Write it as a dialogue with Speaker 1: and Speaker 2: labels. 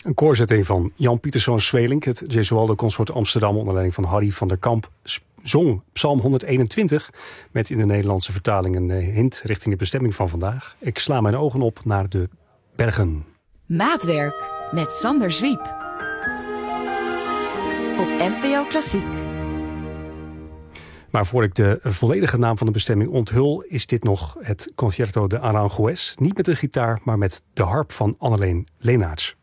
Speaker 1: Een koorzetting van Jan Pieterszoon Sweelinck. Het Gesualdo Consort Amsterdam onder leiding van Harry van der Kamp zong Psalm 121... met in de Nederlandse vertaling een hint richting de bestemming van vandaag. Ik sla mijn ogen op naar de bergen.
Speaker 2: Maatwerk met Sander Zwiep. Op NPO Klassiek.
Speaker 1: Maar voor ik de volledige naam van de bestemming onthul, is dit nog het Concerto de Aranjuez. Niet met de gitaar, maar met de harp van Anneleen Leenaerts.